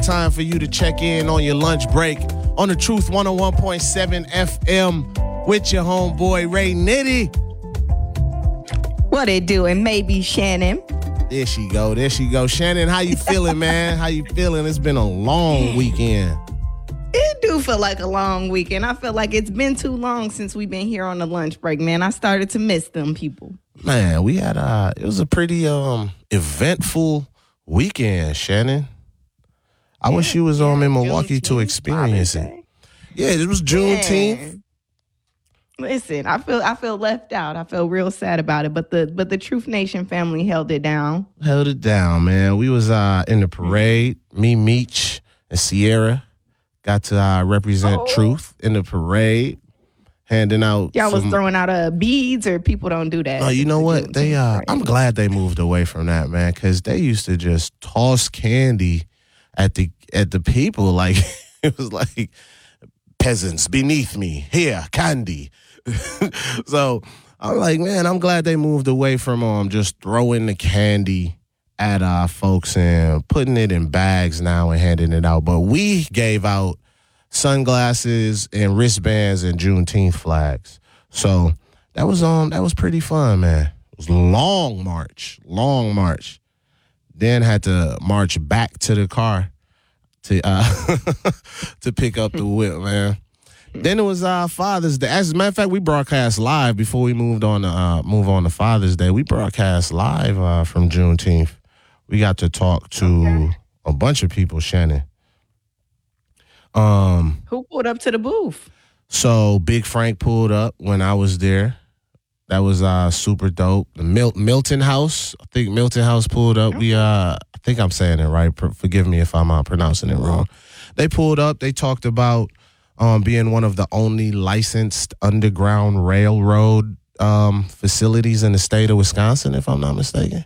Time for you to check in on your lunch break on the Truth 101.7 FM with your homeboy Ray Nitty. What it do? And maybe Shannon. There she go. Shannon, how you feeling, man? How you feeling? It's been a long weekend. It do feel like a long weekend. I feel like it's been too long since we've been here on the lunch break, man. I started to miss them people. Man, we had it was a pretty eventful weekend, Shannon. I wish you was in Milwaukee to experience it. Yeah, it was Juneteenth. Listen, I feel left out. I feel real sad about it. But the Truth Nation family held it down. Held it down, man. We was in the parade. Me, Meech, and Sierra got to represent Truth in the parade, handing out. Y'all was throwing out beads, or people don't do that. Oh, you know what? They I'm glad they moved away from that, man, because they used to just toss candy at the people like it was like peasants beneath me. Here, candy. So I'm like, man, I'm glad they moved away from just throwing the candy at folks and putting it in bags now and handing it out. But we gave out sunglasses and wristbands and Juneteenth flags. So that was pretty fun, man. It was a long march. Then had to march back to the car to to pick up the whip, man. Then it was Father's Day. As a matter of fact, we broadcast live before we move on to Father's Day. We broadcast live from Juneteenth. We got to talk to a bunch of people, Shannon. Who pulled up to the booth? So Big Frank pulled up when I was there. That was super dope. The Milton House. I think Milton House pulled up. We I think I'm saying it right. Forgive me if I'm pronouncing it wrong. They pulled up. They talked about being one of the only licensed underground railroad facilities in the state of Wisconsin, if I'm not mistaken.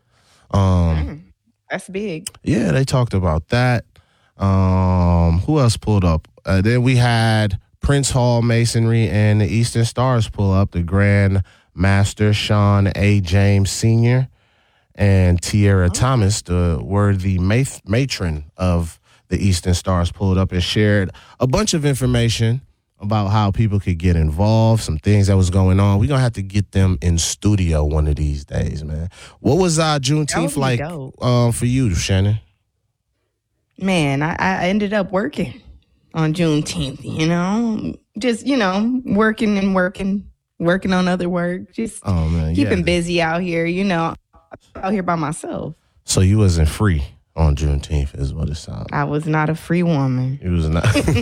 That's big. Yeah, they talked about that. Who else pulled up? Then we had Prince Hall Masonry and the Eastern Stars pull up. The Grand Master Sean A. James Sr. and Tierra Thomas, the worthy matron of the Eastern Stars, pulled up and shared a bunch of information about how people could get involved, some things that was going on. We're going to have to get them in studio one of these days, man. What was Juneteenth like for you, Shannon? Man, I ended up working on Juneteenth, just, working on other work, just keeping busy out here, out here by myself. So you wasn't free on Juneteenth is what it sounds. I was not a free woman. You was not.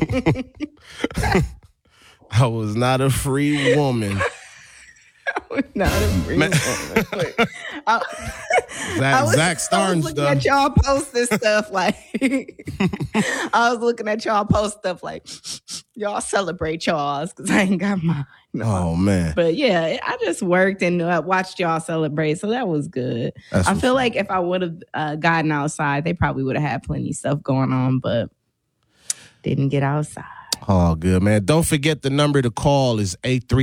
I was not a free woman. I was not a free woman. Zach Starnes was looking at y'all posting stuff like, y'all celebrate y'all's because I ain't got mine. No. Oh, man. But yeah, I just worked and watched y'all celebrate, so that was good. I feel like if I would have gotten outside, they probably would have had plenty of stuff going on, but didn't get outside. Oh, good, man. Don't forget the number to call is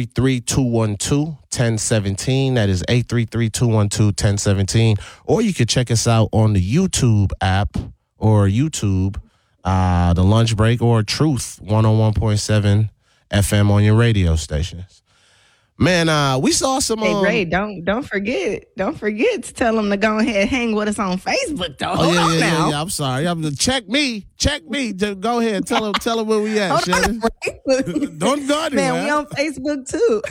833-212-1017. That is 833-212-1017. Or you could check us out on the YouTube app or YouTube, The Lunch Break, or Truth 101.7 FM on your radio stations. Man, we saw some. Hey Ray, don't forget to tell them to go ahead and hang with us on Facebook, though. Oh yeah. I'm sorry. Check me. Go ahead. Tell them where we at, Shannon. Don't go anywhere. Man, we on Facebook too.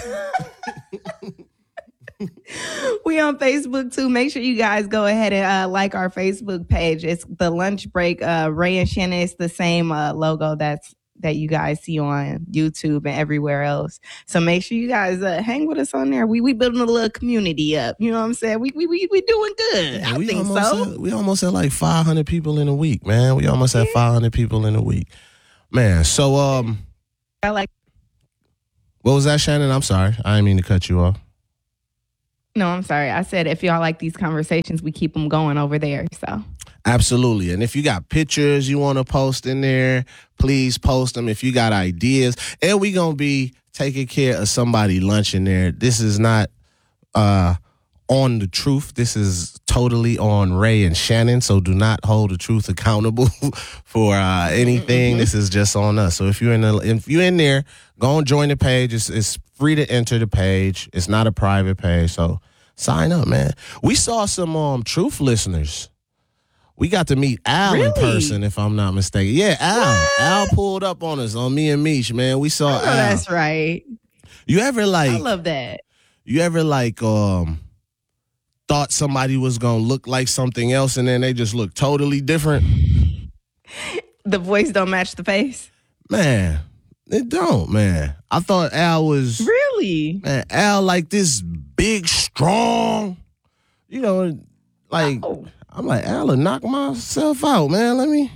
We on Facebook too. Make sure you guys go ahead and like our Facebook page. It's The Lunch Break. Ray and Shannon. It's the same logo that you guys see on YouTube and everywhere else. So make sure you guys hang with us on there. We building a little community up. You know what I'm saying? We doing good. Yeah, I think so. We almost had like 500 people in a week, man. We almost had 500 people in a week. Man, so I like. What was that, Shannon? I'm sorry. I didn't mean to cut you off. No, I'm sorry. I said if y'all like these conversations, we keep them going over there. So absolutely. And if you got pictures you want to post in there, please post them. If you got ideas, and we gonna be taking care of somebody lunch in there. This is not on the truth. This is totally on Ray and Shannon, so do not hold the truth accountable for anything. This is just on us. So if you're in there, go and join the page. It's free to enter the page. It's not a private page, so sign up, man. We saw some truth listeners. We got to meet Al in person, if I'm not mistaken. Yeah, Al. What? Al pulled up on us on Me and Mish, man. We saw Al. That's right. You ever I love that. You ever thought somebody was gonna look like something else and then they just look totally different? The voice don't match the face? Man, it don't, man. I thought Al was really, man. Al like this big, strong, like. Oh. I'm like, Al, knock myself out, man. Let me.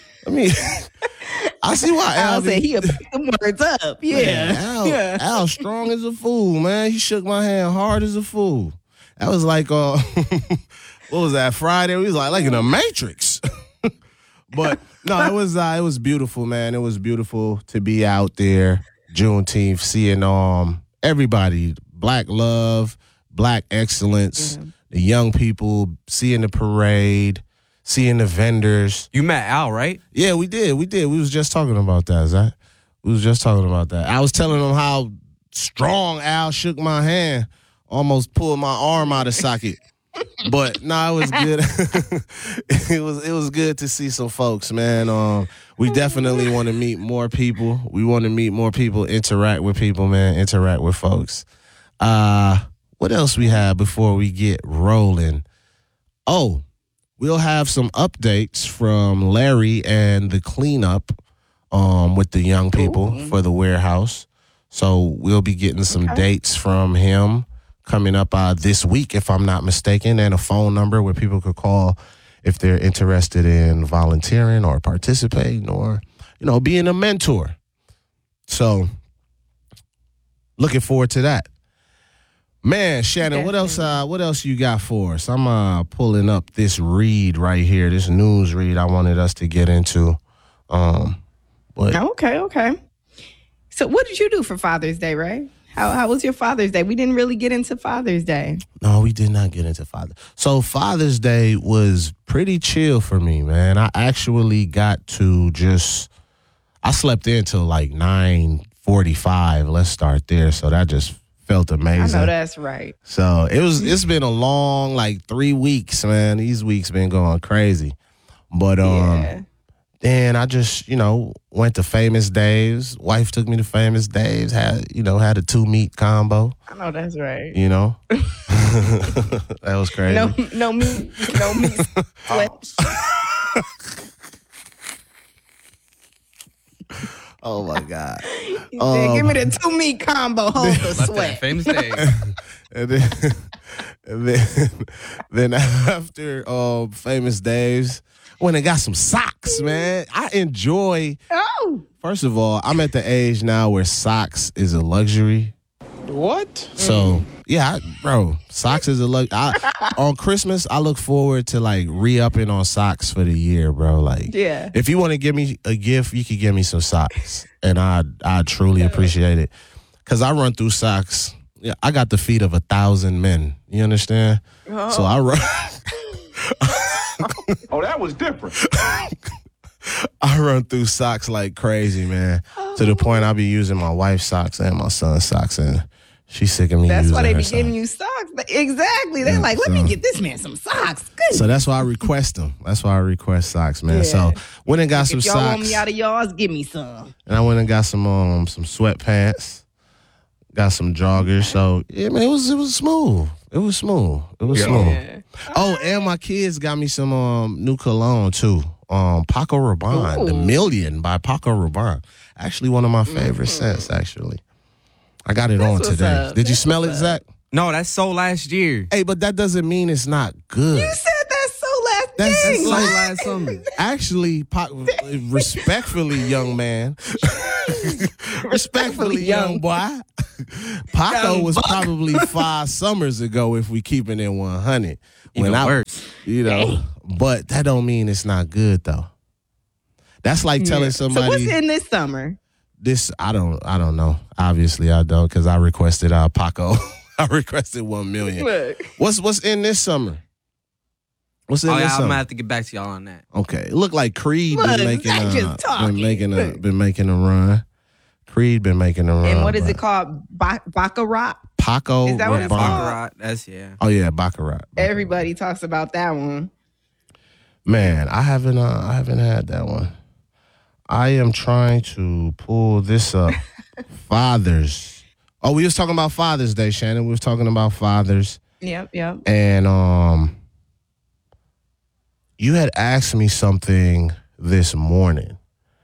I see why Al said he'll pick them words up. Yeah. Man, Al strong as a fool, man. He shook my hand hard as a fool. That was like, what was that, Friday? He was like in the Matrix. But no, it was beautiful, man. It was beautiful to be out there Juneteenth, seeing everybody, Black love, Black excellence. Mm-hmm. The young people, seeing the parade, seeing the vendors. You met Al, right? Yeah, we did. We was just talking about that, Zach. We was just talking about that. I was telling them how strong Al shook my hand, almost pulled my arm out of socket. But no, it was good. it was good to see some folks, man. We definitely want to meet more people. We want to meet more people, interact with people, man, interact with folks. What else we have before we get rolling? Oh, we'll have some updates from Larry and the cleanup with the young people for the warehouse. So we'll be getting some dates from him coming up this week, if I'm not mistaken, and a phone number where people could call if they're interested in volunteering or participating or, being a mentor. So looking forward to that. Man, Shannon, what else you got for us? I'm pulling up this read right here, this news read I wanted us to get into. Okay. So what did you do for Father's Day, Ray? How was your Father's Day? We didn't really get into Father's Day. No, we did not get into So Father's Day was pretty chill for me, man. I actually got to I slept in till like 9:45. Let's start there. So that just felt amazing. I know that's right. So it's been a long 3 weeks, man. These weeks been going crazy. But then I just, went to Famous Dave's. Wife took me to Famous Dave's, had a 2-meat combo. I know that's right. That was crazy. No meat sweat. Oh my God. He said, give me the 2-meat combo, hold the sweat. Famous Day. then after Famous Dave's, when I got some socks, man. I enjoy. First of all, I'm at the age now where socks is a luxury. What? So yeah, socks is a luxury. On Christmas, I look forward to re-upping on socks for the year, bro. If you want to give me a gift, you could give me some socks, and I truly appreciate it, because I run through socks. Yeah, I got the feet of 1,000 men. You understand? Oh. So I run. Oh, that was different. I run through socks like crazy, man. To the point I be using my wife's socks and my son's socks, and she's sick of me. That's why they be socks. Getting you socks. Exactly. They're let me get this man some socks. Good. So that's why I request them. That's why I request socks, man. Yeah. So went and got some socks. If y'all want me out of yours, give me some. And I went and got some sweatpants. Got some joggers. So yeah, man, it was smooth. It was smooth. Yeah. Oh, and my kids got me some new cologne too. Paco Rabanne, The Million by Paco Rabanne. Actually, one of my favorite scents. Actually, I got it on today. Did you smell it, Zach? No, that's so last year. Hey, but that doesn't mean it's not good. You said that's so last year. That's so last summer. Actually, respectfully, young man. Respectfully, young boy. Paco was probably 5 summers ago if we keeping it 100. When I works. But that don't mean it's not good though. That's like telling somebody. So what's in this summer? I don't know. Obviously I don't, because I requested Paco. I requested 1 million. Look. What's in this summer? What's in Oh, this yeah, I'm summer? gonna have to get back to y'all on that. Okay, it looked like Creed Look, been making Zach just talking. been making a run. Creed been making a run. And what is but it called? Baccarat? Paco Is that what it's Rabanne. called? Baccarat, that's yeah. Oh yeah, Baccarat. Everybody talks about that one. Man, I haven't had that one. I am trying to pull this up. Fathers. Oh, we was talking about Father's Day, Shannon. We was talking about fathers. Yep. And you had asked me something this morning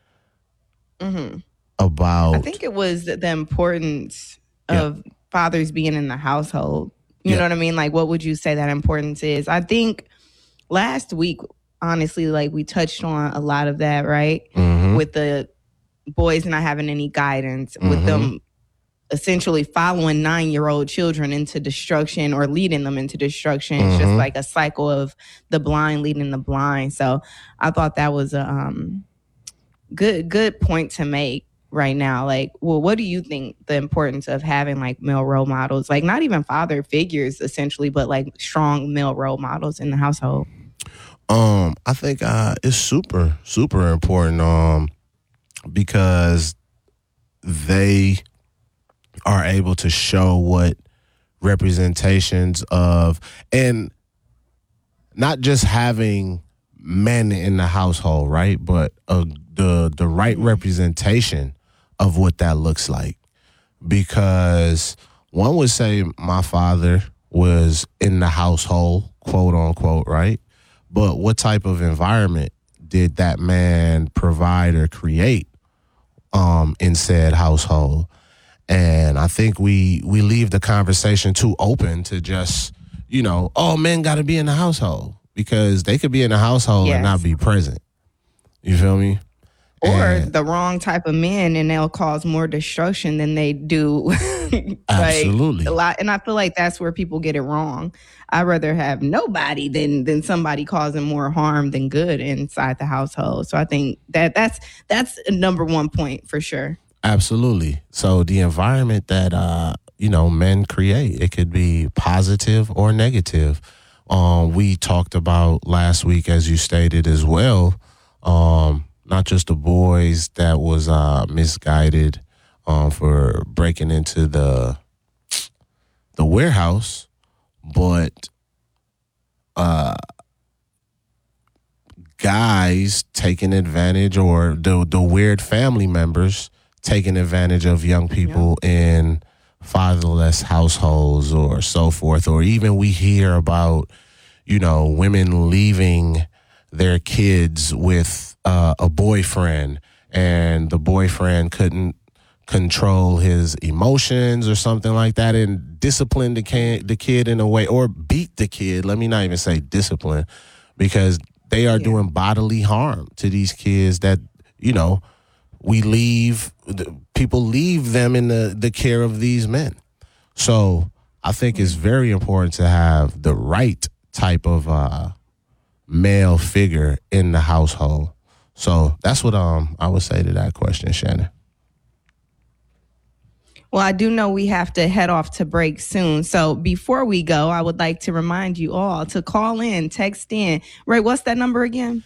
about I think it was the importance of fathers being in the household. You know what I mean? Like, what would you say that importance is? I think last week, honestly, like we touched on a lot of that, right? With the boys not having any guidance, with them essentially following 9-year-old children into destruction or leading them into destruction. It's just like a cycle of the blind leading the blind. So I thought that was a good point to make right now. Like, well, what do you think the importance of having like male role models, like not even father figures essentially, but like strong male role models in the household? I think it's super, super important because they are able to show what representations of, and not just having men in the household, right? But the right representation of what that looks like. Because one would say my father was in the household, quote unquote, right? But what type of environment did that man provide or create in said household? And I think we leave the conversation too open to just, men got to be in the household, because they could be in the household and not be present. You feel me? Or the wrong type of men, and they'll cause more destruction than they do. Absolutely. A lot. And I feel like that's where people get it wrong. I'd rather have nobody than somebody causing more harm than good inside the household. So I think that's a number one point for sure. Absolutely. So the environment that men create, it could be positive or negative. We talked about last week, as you stated as well, not just the boys that was misguided for breaking into the warehouse, but guys taking advantage, or the weird family members taking advantage of young people in fatherless households or so forth. Or even we hear about, women leaving their kids with a boyfriend, and the boyfriend couldn't control his emotions or something like that, and discipline the kid in a way, or beat the kid. Let me not even say discipline, because they are doing bodily harm to these kids that, people leave them in the care of these men. So I think it's very important to have the right type of male figure in the household. So that's what I would say to that question, Shannon. Well, I do know we have to head off to break soon. So before we go, I would like to remind you all to call in, text in. Ray, what's that number again?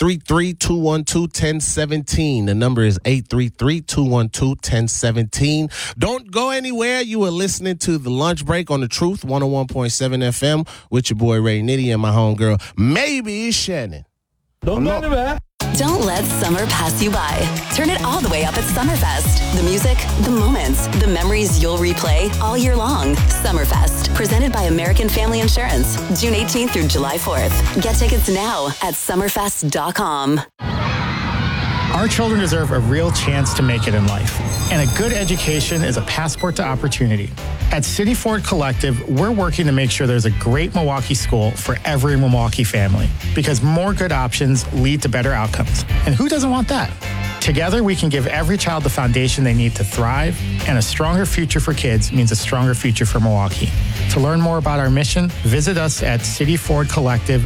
833-212-1017. The number is 833-212-1017. Don't go anywhere. You are listening to The Lunch Break on The Truth, 101.7 FM with your boy Ray Nitty and my homegirl, maybe Shannon. Don't go anywhere. Don't let summer pass you by. Turn it all the way up at Summerfest. The music, the moments, the memories you'll replay all year long. Summerfest, presented by American Family Insurance, June 18th through July 4th. Get tickets now at summerfest.com. Our children deserve a real chance to make it in life, and a good education is a passport to opportunity. At City Ford Collective, we're working to make sure there's a great Milwaukee school for every Milwaukee family, because more good options lead to better outcomes. And who doesn't want that? Together, we can give every child the foundation they need to thrive, and a stronger future for kids means a stronger future for Milwaukee. To learn more about our mission, visit us at cityfordcollective.com.